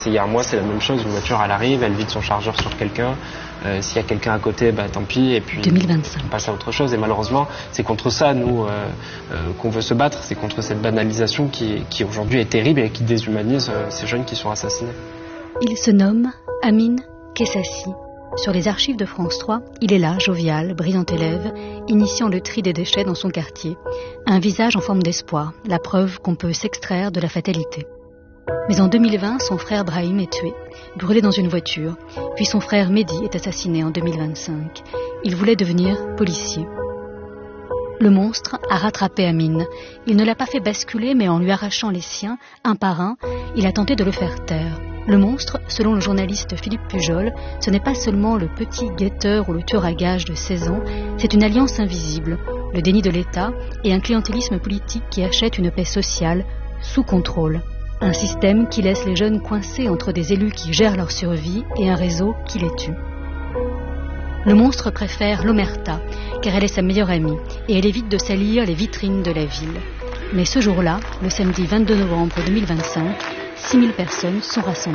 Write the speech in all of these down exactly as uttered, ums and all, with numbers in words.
Il y a un mois, c'est la même chose, une voiture, elle arrive, elle vide son chargeur sur quelqu'un. Euh, S'il y a quelqu'un à côté, bah, tant pis, et puis deux mille vingt-cinq. on passe à autre chose. Et malheureusement, c'est contre ça, nous, euh, euh, qu'on veut se battre. C'est contre cette banalisation qui, qui aujourd'hui est terrible et qui déshumanise euh, ces jeunes qui sont assassinés. Il se nomme Amine Kessassi. Sur les archives de France trois, il est là, jovial, brillant élève, initiant le tri des déchets dans son quartier. Un visage en forme d'espoir, la preuve qu'on peut s'extraire de la fatalité. Mais en deux mille vingt, son frère Brahim est tué, brûlé dans une voiture. Puis son frère Mehdi est assassiné en deux mille vingt-cinq. Il voulait devenir policier. Le monstre a rattrapé Amine. Il ne l'a pas fait basculer, mais en lui arrachant les siens, un par un, il a tenté de le faire taire. Le monstre, selon le journaliste Philippe Pujol, ce n'est pas seulement le petit guetteur ou le tueur à gages de seize ans, c'est une alliance invisible, le déni de l'État et un clientélisme politique qui achète une paix sociale sous contrôle. Un système qui laisse les jeunes coincés entre des élus qui gèrent leur survie et un réseau qui les tue. Le monstre préfère l'omerta, car elle est sa meilleure amie, et elle évite de salir les vitrines de la ville. Mais ce jour-là, le samedi vingt-deux novembre deux mille vingt-cinq, six mille personnes sont rassemblées.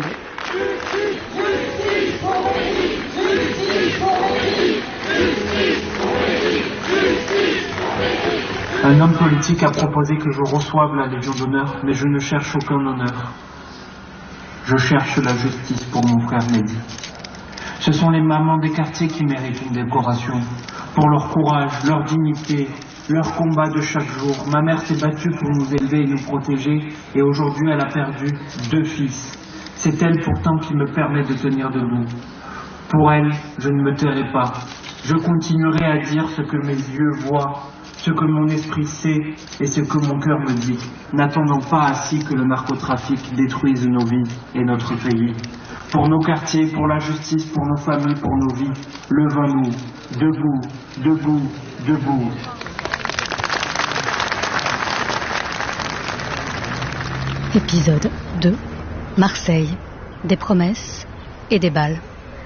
Un homme politique a proposé que je reçoive la Légion d'honneur, mais je ne cherche aucun honneur. Je cherche la justice pour mon frère Mehdi. Ce sont les mamans des quartiers qui méritent une décoration. Pour leur courage, leur dignité, leur combat de chaque jour. Ma mère s'est battue pour nous élever et nous protéger, et aujourd'hui elle a perdu deux fils. C'est elle pourtant qui me permet de tenir debout. Pour elle, je ne me tairai pas. Je continuerai à dire ce que mes yeux voient, ce que mon esprit sait et ce que mon cœur me dit, n'attendant pas assis que le narcotrafic détruise nos vies et notre pays. Pour nos quartiers, pour la justice, pour nos familles, pour nos vies, levons-nous, debout, debout, debout. Épisode deux. Marseille. Des promesses et des balles.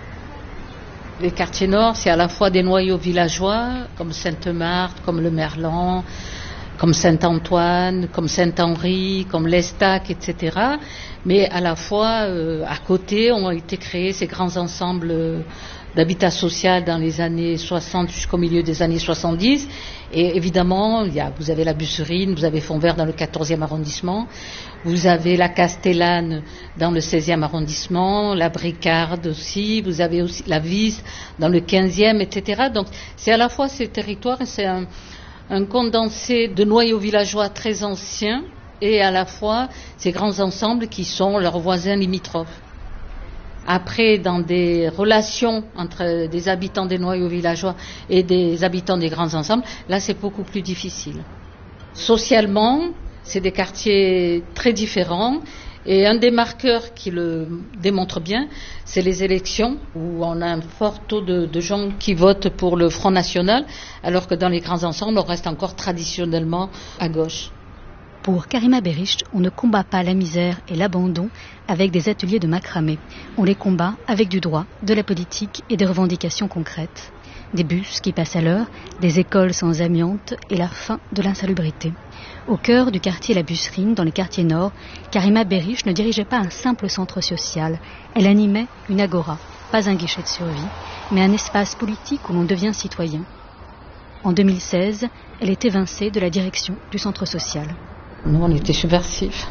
Les quartiers nord, c'est à la fois des noyaux villageois, comme Sainte-Marthe, comme le Merlan, comme Saint-Antoine, comme Saint-Henri, comme l'Estac, et cetera. Mais à la fois, euh, à côté, ont été créés ces grands ensembles euh, d'habitat social dans les années soixante jusqu'au milieu des années soixante-dix. Et évidemment, il y a, vous avez la Busserine, vous avez Fontvert dans le quatorzième arrondissement, vous avez la Castellane dans le seizième arrondissement, la Bricarde aussi, vous avez aussi la Vise dans le quinzième, et cetera. Donc c'est à la fois ces territoires, c'est un, un condensé de noyaux villageois très anciens et à la fois ces grands ensembles qui sont leurs voisins limitrophes. Après, dans des relations entre des habitants des noyaux villageois et des habitants des grands ensembles, là c'est beaucoup plus difficile. Socialement, c'est des quartiers très différents et un des marqueurs qui le démontre bien, c'est les élections où on a un fort taux de, de gens qui votent pour le Front National, alors que dans les grands ensembles, on reste encore traditionnellement à gauche. Pour Karima Bericht, on ne combat pas la misère et l'abandon avec des ateliers de macramé. On les combat avec du droit, de la politique et des revendications concrètes. Des bus qui passent à l'heure, des écoles sans amiante et la fin de l'insalubrité. Au cœur du quartier La Busserine, dans les quartiers nord, Karima Bericht ne dirigeait pas un simple centre social. Elle animait une agora, pas un guichet de survie, mais un espace politique où l'on devient citoyen. En deux mille seize, elle est évincée de la direction du centre social. Nous, on était subversifs.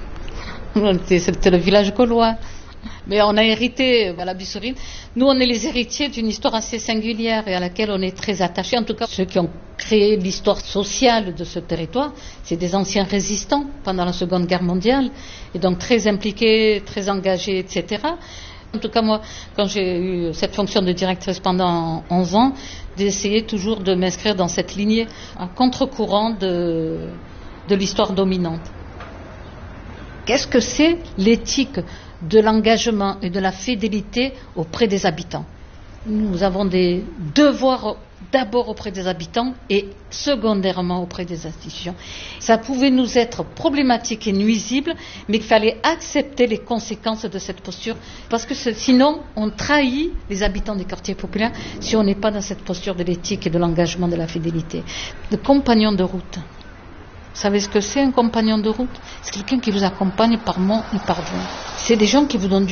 C'était le village gaulois. Mais on a hérité à la Busserine. Nous, on est les héritiers d'une histoire assez singulière et à laquelle on est très attachés. En tout cas, ceux qui ont créé l'histoire sociale de ce territoire, c'est des anciens résistants pendant la Seconde Guerre mondiale, et donc très impliqués, très engagés, et cetera. En tout cas, moi, quand j'ai eu cette fonction de directrice pendant onze ans, d'essayer toujours de m'inscrire dans cette lignée, à contre-courant de... de l'histoire dominante. Qu'est-ce que c'est l'éthique de l'engagement et de la fidélité auprès des habitants? Nous avons des devoirs d'abord auprès des habitants et secondairement auprès des institutions. Ça pouvait nous être problématique et nuisible, mais il fallait accepter les conséquences de cette posture, parce que sinon on trahit les habitants des quartiers populaires si on n'est pas dans cette posture de l'éthique et de l'engagement, de la fidélité. De compagnons de route. Vous savez ce que c'est un compagnon de route? C'est quelqu'un qui vous accompagne par monts et par vents. C'est des gens qui vous donnent du